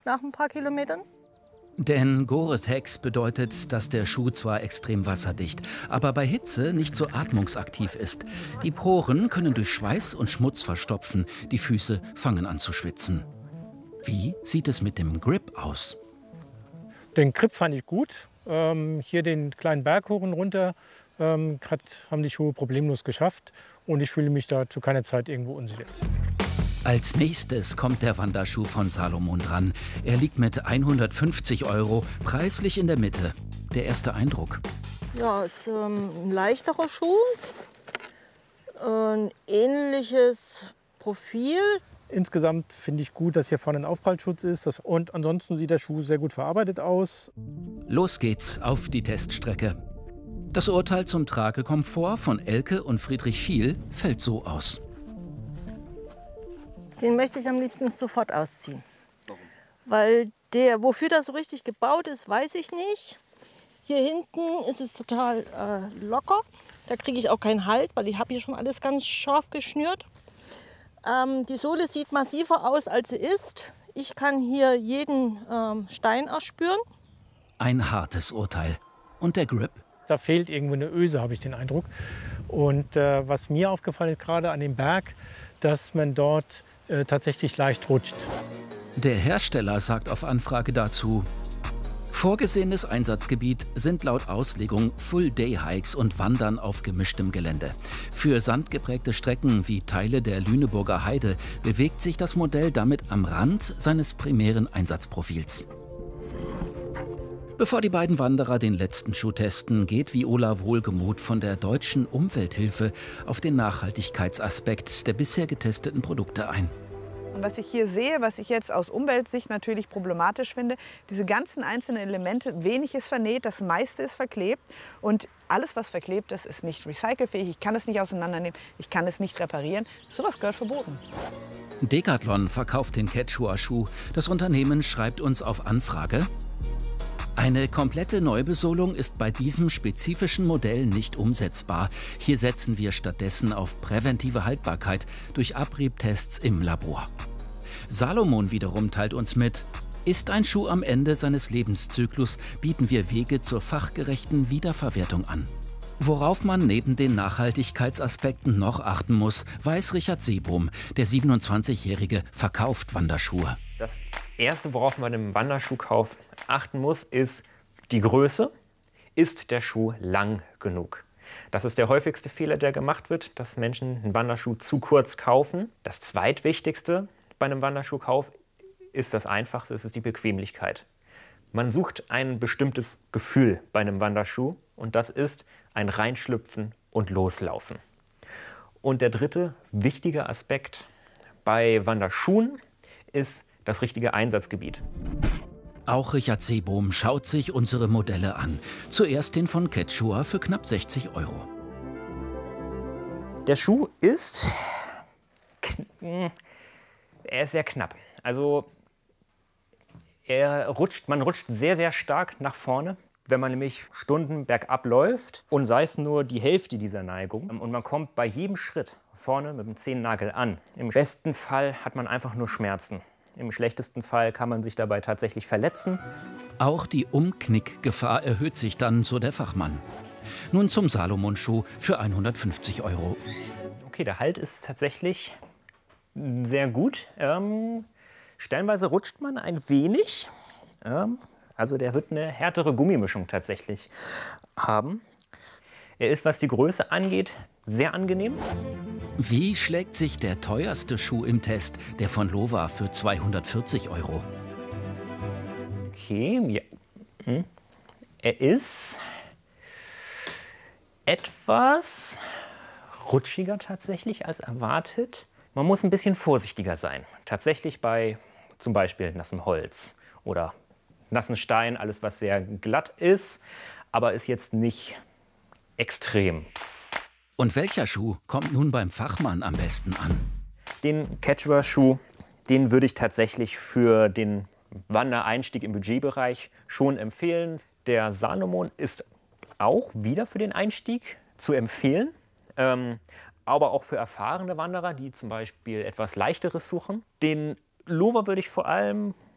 nach ein paar Kilometern. Denn Gore-Tex bedeutet, dass der Schuh zwar extrem wasserdicht, aber bei Hitze nicht so atmungsaktiv ist. Die Poren können durch Schweiß und Schmutz verstopfen, die Füße fangen an zu schwitzen. Wie sieht es mit dem Grip aus? Den Grip fand ich gut. Hier den kleinen Berg hoch und runter haben die Schuhe problemlos geschafft. Und ich fühle mich da zu keiner Zeit irgendwo unsicher. Als nächstes kommt der Wanderschuh von Salomon dran. Er liegt mit 150 € preislich in der Mitte. Der erste Eindruck. Ja, ist ein leichterer Schuh, ein ähnliches Profil. Insgesamt finde ich gut, dass hier vorne ein Aufprallschutz ist. Und ansonsten sieht der Schuh sehr gut verarbeitet aus. Los geht's auf die Teststrecke. Das Urteil zum Tragekomfort von Elke und Friedrich Viel fällt so aus. Den möchte ich am liebsten sofort ausziehen. Warum? Weil wofür das so richtig gebaut ist, weiß ich nicht. Hier hinten ist es total locker. Da kriege ich auch keinen Halt, weil ich habe hier schon alles ganz scharf geschnürt. Die Sohle sieht massiver aus, als sie ist. Ich kann hier jeden Stein erspüren. Ein hartes Urteil. Und der Grip? Da fehlt irgendwo eine Öse, habe ich den Eindruck. Und was mir aufgefallen ist, gerade an dem Berg, dass man dort tatsächlich leicht rutscht. Der Hersteller sagt auf Anfrage dazu: Vorgesehenes Einsatzgebiet sind laut Auslegung Full-Day-Hikes und Wandern auf gemischtem Gelände. Für sandgeprägte Strecken wie Teile der Lüneburger Heide bewegt sich das Modell damit am Rand seines primären Einsatzprofils. Bevor die beiden Wanderer den letzten Schuh testen, geht Viola wohlgemut von der Deutschen Umwelthilfe auf den Nachhaltigkeitsaspekt der bisher getesteten Produkte ein. Und was ich hier sehe, was ich jetzt aus Umweltsicht natürlich problematisch finde, diese ganzen einzelnen Elemente, wenig ist vernäht, das meiste ist verklebt. Und alles, was verklebt ist, ist nicht recycelfähig. Ich kann es nicht auseinandernehmen, ich kann es nicht reparieren. Sowas gehört verboten. Decathlon verkauft den Quechua-Schuh. Das Unternehmen schreibt uns auf Anfrage: Eine komplette Neubesohlung ist bei diesem spezifischen Modell nicht umsetzbar. Hier setzen wir stattdessen auf präventive Haltbarkeit durch Abriebtests im Labor. Salomon wiederum teilt uns mit: Ist ein Schuh am Ende seines Lebenszyklus, bieten wir Wege zur fachgerechten Wiederverwertung an. Worauf man neben den Nachhaltigkeitsaspekten noch achten muss, weiß Richard Seebohm. Der 27-Jährige verkauft Wanderschuhe. Das Erste, worauf man im Wanderschuhkauf achten muss, ist die Größe. Ist der Schuh lang genug? Das ist der häufigste Fehler, der gemacht wird, dass Menschen einen Wanderschuh zu kurz kaufen. Das Zweitwichtigste bei einem Wanderschuhkauf ist das Einfachste, es ist die Bequemlichkeit. Man sucht ein bestimmtes Gefühl bei einem Wanderschuh und das ist ein Reinschlüpfen und Loslaufen. Und der dritte wichtige Aspekt bei Wanderschuhen ist das richtige Einsatzgebiet. Auch Richard Seebohm schaut sich unsere Modelle an. Zuerst den von Quechua für knapp 60 €. Der Schuh ist sehr knapp. Also man rutscht sehr, sehr stark nach vorne, wenn man nämlich Stunden bergab läuft und sei es nur die Hälfte dieser Neigung. Und man kommt bei jedem Schritt vorne mit dem Zehennagel an. Im besten Fall hat man einfach nur Schmerzen. Im schlechtesten Fall kann man sich dabei tatsächlich verletzen. Auch die Umknickgefahr erhöht sich dann, so der Fachmann. Nun zum Salomon-Schuh für 150 €. Okay, der Halt ist tatsächlich sehr gut. Stellenweise rutscht man ein wenig. Also der wird eine härtere Gummimischung tatsächlich haben. Er ist, was die Größe angeht, sehr angenehm. Wie schlägt sich der teuerste Schuh im Test, der von Lova für 240 €? Okay, ja. Er ist etwas rutschiger tatsächlich als erwartet. Man muss ein bisschen vorsichtiger sein. Tatsächlich bei zum Beispiel nassem Holz oder nassen Stein, alles was sehr glatt ist, aber ist jetzt nicht extrem. Und welcher Schuh kommt nun beim Fachmann am besten an? Den Quechua-Schuh, den würde ich tatsächlich für den Wandereinstieg im Budgetbereich schon empfehlen. Der Salomon ist auch wieder für den Einstieg zu empfehlen, aber auch für erfahrene Wanderer, die zum Beispiel etwas Leichteres suchen. Den Lova würde ich vor allem